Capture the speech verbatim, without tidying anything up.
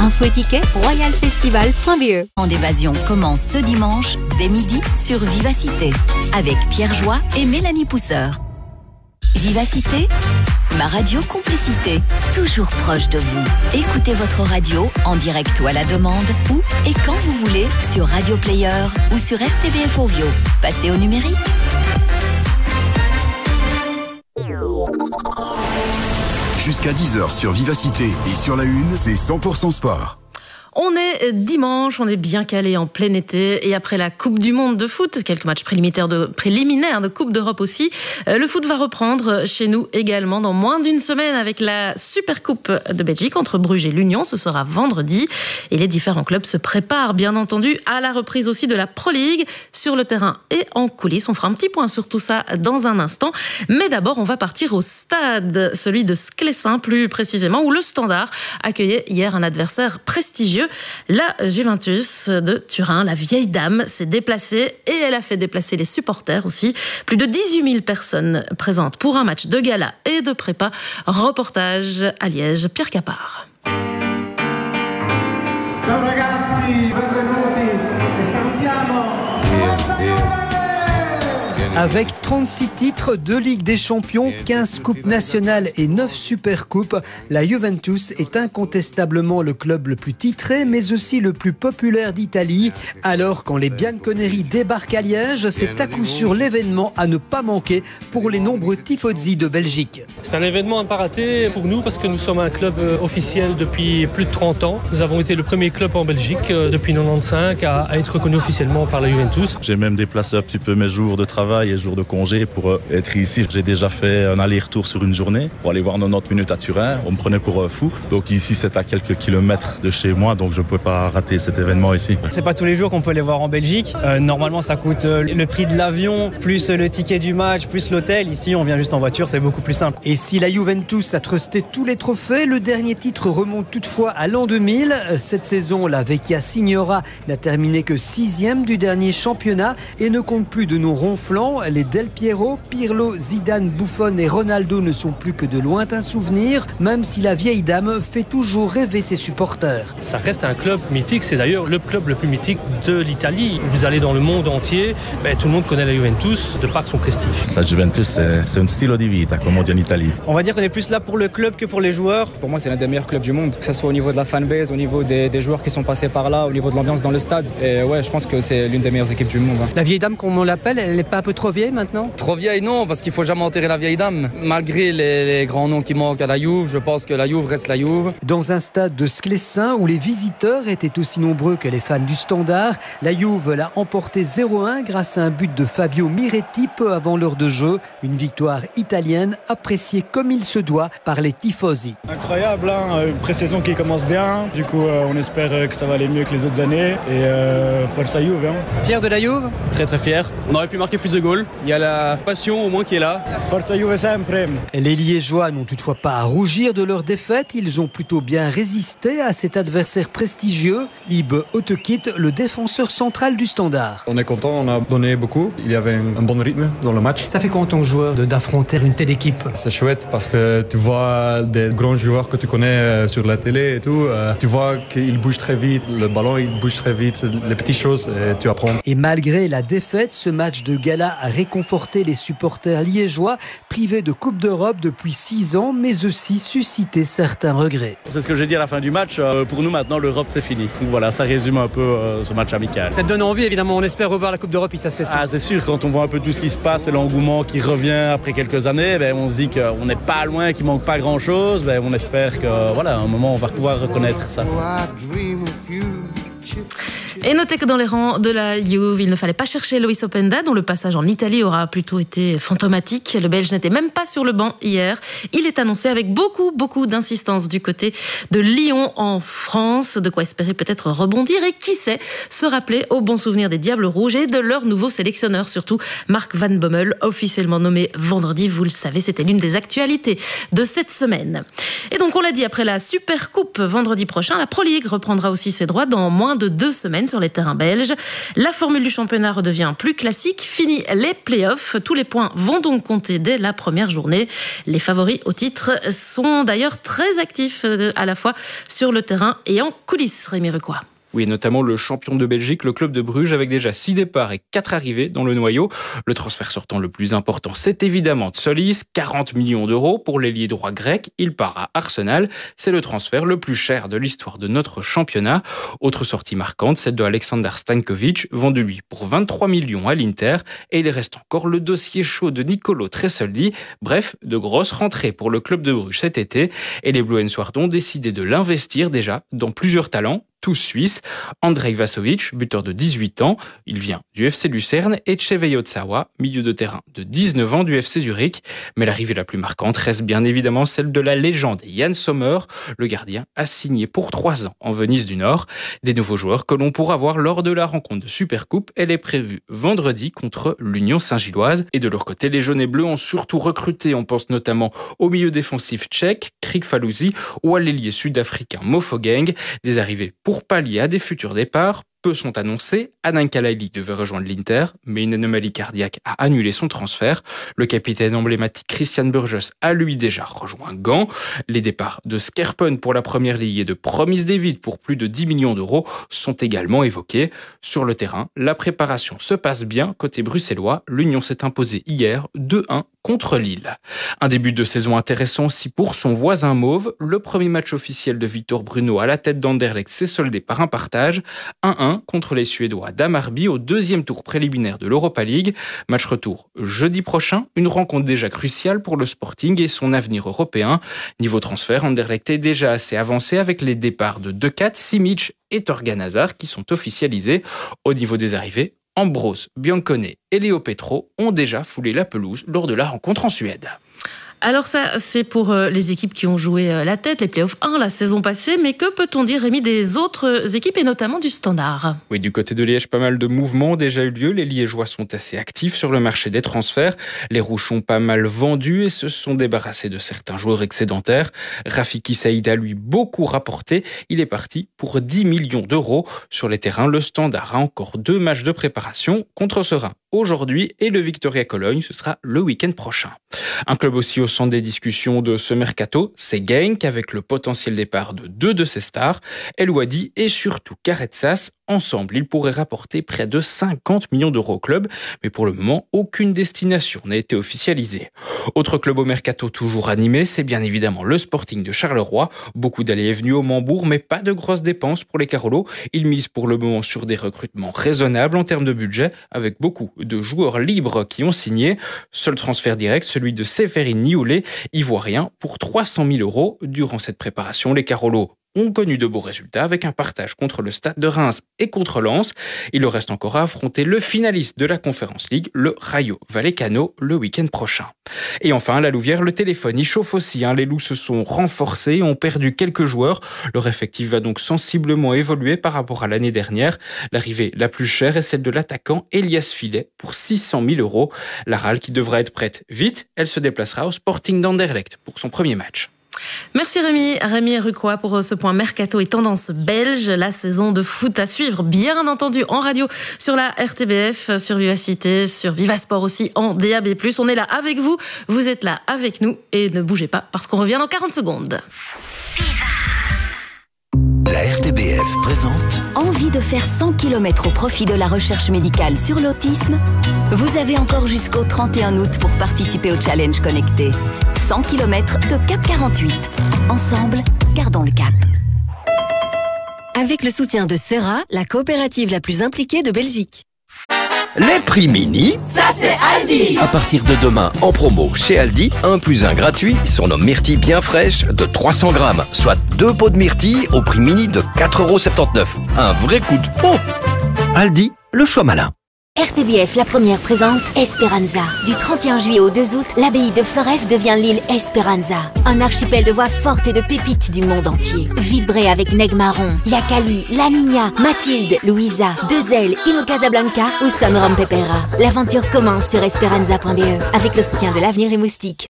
Info et tickets, royal festival point b e. En évasion commence ce dimanche, dès midi, sur Vivacité, avec Pierre Joie et Mélanie Pousseur. Vivacité, ma radio complicité, toujours proche de vous. Écoutez votre radio en direct ou à la demande, où et quand vous voulez, sur Radio Player ou sur R T B F Ovio. Passez au numérique. Jusqu'à dix heures sur Vivacité et sur la Une, c'est cent pour cent sport. On est dimanche, on est bien calé en plein été et après la Coupe du Monde de foot, quelques matchs préliminaires de, préliminaires de Coupe d'Europe aussi, le foot va reprendre chez nous également dans moins d'une semaine avec la Super Coupe de Belgique entre Bruges et l'Union. Ce sera vendredi et les différents clubs se préparent bien entendu à la reprise aussi de la Pro League sur le terrain et en coulisses. On fera un petit point sur tout ça dans un instant. Mais d'abord, on va partir au stade, celui de Sclessin plus précisément, où le Standard accueillait hier un adversaire prestigieux. La Juventus de Turin, la vieille dame, s'est déplacée et elle a fait déplacer les supporters aussi. Plus de dix-huit mille personnes présentes pour un match de gala et de prépa. Reportage à Liège, Pierre Capard. Ciao ragazzi, benvenuti e salutiamo Forza Juve! Avec trente-six titres, deux Ligues des Champions, quinze Coupes nationales et neuf Super Coupes, la Juventus est incontestablement le club le plus titré, mais aussi le plus populaire d'Italie. Alors, quand les Bianconeri débarquent à Liège, c'est à coup sûr l'événement à ne pas manquer pour les nombreux tifosi de Belgique. C'est un événement à ne pas rater pour nous parce que nous sommes un club officiel depuis plus de trente ans. Nous avons été le premier club en Belgique depuis quatre-vingt-quinze à, à être reconnu officiellement par la Juventus. J'ai même déplacé un petit peu mes jours de travail et jours de congé pour être ici. J'ai déjà fait un aller-retour sur une journée pour aller voir quatre-vingt-dix minutes à Turin. On me prenait pour fou. Donc ici, c'est à quelques kilomètres de chez moi, donc je ne pouvais pas rater cet événement ici. C'est pas tous les jours qu'on peut les voir en Belgique. Euh, normalement, ça coûte le prix de l'avion, plus le ticket du match, plus l'hôtel. Ici, on vient juste en voiture, c'est beaucoup plus simple. Et si la Juventus a trusté tous les trophées, le dernier titre remonte toutefois à l'an deux mille. Cette saison, la Vecchia Signora n'a terminé que sixième du dernier championnat et ne compte plus de noms ronflants. Les Del Piero, Pirlo, Zidane, Buffon et Ronaldo ne sont plus que de lointains souvenirs, même si la vieille dame fait toujours rêver ses supporters. Ça reste un club mythique, c'est d'ailleurs le club le plus mythique de l'Italie. Vous allez dans le monde entier, ben, tout le monde connaît la Juventus de par son prestige. La Juventus, c'est, c'est un style di vita, comme on dit en Italie. On va dire qu'on est plus là pour le club que pour les joueurs. Pour moi, c'est l'un des meilleurs clubs du monde, que ce soit au niveau de la fanbase, au niveau des, des joueurs qui sont passés par là, au niveau de l'ambiance dans le stade. Et ouais, je pense que c'est l'une des meilleures équipes du monde. Hein. La vieille dame, comme on l'appelle, elle n'est pas un peu trop vieille maintenant ? Trop vieille, non, parce qu'il faut jamais enterrer la vieille dame. Malgré les, les grands noms qui manquent à la Juve, je pense que la Juve reste la Juve. Dans un stade de Sclessin où les visiteurs étaient aussi nombreux que les fans du Standard, la Juve l'a emporté zéro un grâce à un but de Fabio Miretti peu avant l'heure de jeu. Une victoire italienne appréciée comme il se doit par les tifosi. Incroyable, hein, une pré-saison qui commence bien. Du coup, euh, on espère que ça va aller mieux que les autres années. Et euh, Forza Juve. Hein. Fier de la Juve ? Très très fier. On aurait pu marquer plus de goals. Il y a la passion au moins qui est là. Forza Juve sempre. Les Liégeois n'ont toutefois pas à rougir de leur défaite. Ils ont plutôt bien résisté à cet adversaire prestigieux. Ibe Otekit, le défenseur central du Standard. On est content, on a donné beaucoup. Il y avait un, un bon rythme dans le match. Ça fait quoi en tant que joueur de, d'affronter une telle équipe ? C'est chouette parce que tu vois des grands joueurs que tu connais sur la télé et tout. Tu vois qu'ils bougent très vite, le ballon il bouge très vite. C'est les petites choses et tu apprends. Et malgré la défaite, ce match de gala a réconforté les supporters liégeois, privés de Coupe d'Europe depuis six ans, mais aussi suscité certains regrets. C'est ce que j'ai dit à la fin du match. Pour nous maintenant, l'Europe c'est fini. Donc voilà, ça résume un peu euh, ce match amical. Ça te donne envie, évidemment. On espère revoir la Coupe d'Europe ici à Sclessin. Ah, c'est sûr, quand on voit un peu tout ce qui se passe et l'engouement qui revient après quelques années, ben, on se dit qu'on n'est pas loin, qu'il manque pas grand-chose. Ben, on espère que, voilà, à un moment, on va pouvoir reconnaître ça. Et notez que dans les rangs de la Juve, il ne fallait pas chercher Loïs Openda, dont le passage en Italie aura plutôt été fantomatique. Le Belge n'était même pas sur le banc hier. Il est annoncé avec beaucoup, beaucoup d'insistance du côté de Lyon en France. De quoi espérer peut-être rebondir et qui sait, se rappeler au bon souvenir des Diables Rouges et de leur nouveau sélectionneur, surtout Mark Van Bommel, officiellement nommé vendredi. Vous le savez, c'était l'une des actualités de cette semaine. Et donc, on l'a dit, après la Super Coupe vendredi prochain, la Pro League reprendra aussi ses droits dans moins de deux semaines. sur les terrains belges. La formule du championnat redevient plus classique. Fini les play-offs. Tous les points vont donc compter dès la première journée. Les favoris au titre sont d'ailleurs très actifs à la fois sur le terrain et en coulisses. Rémi Rucois. Oui, notamment le champion de Belgique, le club de Bruges, avec déjà six départs et quatre arrivées dans le noyau. Le transfert sortant le plus important, c'est évidemment Tsolis, quarante millions d'euros pour l'ailier droit grec. Il part à Arsenal. C'est le transfert le plus cher de l'histoire de notre championnat. Autre sortie marquante, celle de Alexander Stankovic, vendu lui pour vingt-trois millions à l'Inter. Et il reste encore le dossier chaud de Nicolo Tresoldi. Bref, de grosses rentrées pour le club de Bruges cet été. Et les Blauensoirds ont décidé de l'investir déjà dans plusieurs talents, tous suisses. Andrej Vasovic, buteur de dix-huit ans, il vient du F C Lucerne, et Cheveyo Tsawa, milieu de terrain de dix-neuf ans du F C Zurich. Mais l'arrivée la plus marquante reste bien évidemment celle de la légende Jan Sommer. Le gardien a signé pour trois ans en Venise du Nord. Des nouveaux joueurs que l'on pourra voir lors de la rencontre de Supercoupe. Elle est prévue vendredi contre l'Union Saint-Gilloise. Et de leur côté, les jaunes et bleus ont surtout recruté. On pense notamment au milieu défensif tchèque, Krik Falouzi, ou à l'ailier sud-africain Mofogeng. Des arrivées pour pallier à des futurs départs. Peu sont annoncés. Adnan Kalaili devait rejoindre l'Inter, mais une anomalie cardiaque a annulé son transfert. Le capitaine emblématique Christian Burgess a lui déjà rejoint Gand. Les départs de Skerpen pour la première ligue et de Promise David pour plus de dix millions d'euros sont également évoqués. Sur le terrain, la préparation se passe bien. Côté bruxellois, l'Union s'est imposée hier deux un contre Lille. Un début de saison intéressant aussi pour son voisin mauve. Le premier match officiel de Victor Bruno à la tête d'Anderlecht s'est soldé par un partage. un un contre les Suédois d'Hammarby au deuxième tour préliminaire de l'Europa League. Match retour jeudi prochain, une rencontre déjà cruciale pour le Sporting et son avenir européen. Niveau transfert, Anderlecht est déjà assez avancé avec les départs de De Cat, Simic et Torgan Hazard qui sont officialisés. Au niveau des arrivées, Ambrose, Biancone et Léo Petro ont déjà foulé la pelouse lors de la rencontre en Suède. Alors ça, c'est pour les équipes qui ont joué la tête, les playoffs un la saison passée. Mais que peut-on dire, Rémi, des autres équipes et notamment du Standard ? Oui, du côté de Liège, pas mal de mouvements ont déjà eu lieu. Les Liégeois sont assez actifs sur le marché des transferts. Les Rouges ont pas mal vendu et se sont débarrassés de certains joueurs excédentaires. Rafiki Saïd a lui beaucoup rapporté. Il est parti pour dix millions d'euros. Sur les terrains, le Standard a encore deux matchs de préparation contre Serein aujourd'hui et le Victoria Cologne, ce sera le week-end prochain. Un club aussi au centre des discussions de ce mercato, c'est Genk, avec le potentiel départ de deux de ses stars, El Wadi et surtout Karetsas. Ensemble, ils pourraient rapporter près de cinquante millions d'euros au club, mais pour le moment, aucune destination n'a été officialisée. Autre club au mercato toujours animé, c'est bien évidemment le Sporting de Charleroi. Beaucoup d'allées et venues au Mambourg, mais pas de grosses dépenses pour les Carolos. Ils misent pour le moment sur des recrutements raisonnables en termes de budget, avec beaucoup de joueurs libres qui ont signé. Seul transfert direct, celui de Séphérine Nioulet, ivoirien, pour trois cent mille euros. Durant cette préparation, les Carolos ont connu de beaux résultats avec un partage contre le Stade de Reims et contre Lens. Il leur reste encore à affronter le finaliste de la Conference League, le Rayo Vallecano, le week-end prochain. Et enfin, à la Louvière, le téléphone y chauffe aussi. Hein. Les Loups se sont renforcés et ont perdu quelques joueurs. Leur effectif va donc sensiblement évoluer par rapport à l'année dernière. L'arrivée la plus chère est celle de l'attaquant Elias Filet pour six cent mille euros. La Rale qui devra être prête vite, elle se déplacera au Sporting d'Anderlecht pour son premier match. Merci Rémi, Rémi Rucois pour ce point mercato et tendance belge. La saison de foot à suivre, bien entendu, en radio, sur la R T B F, sur Vivacité, sur Vivasport aussi, en D A B plus. On est là avec vous, vous êtes là avec nous et ne bougez pas parce qu'on revient dans quarante secondes. La R T B F présente... Envie de faire cent kilomètres au profit de la recherche médicale sur l'autisme ? Vous avez encore jusqu'au trente et un août pour participer au challenge connecté. cent kilomètres de Cap quarante-huit. Ensemble, gardons le cap. Avec le soutien de Serra, la coopérative la plus impliquée de Belgique. Les prix mini, ça c'est Aldi. À partir de demain, en promo chez Aldi, un plus un gratuit sur nos myrtilles bien fraîches de trois cents grammes, soit deux pots de myrtilles au prix mini de quatre euros soixante-dix-neuf. Un vrai coup de peau. Aldi, le choix malin. R T B F, la première présente Esperanza. Du trente et un juillet au deux août, l'abbaye de Floreffe devient l'île Esperanza. Un archipel de voix fortes et de pépites du monde entier. Vibrez avec Neg Marron, Yakali, La Niña, Mathilde, Louisa, Deux Ailes, Ino Casablanca ou Son Rom Pepera. L'aventure commence sur esperanza point b e avec le soutien de l'Avenir et Moustique.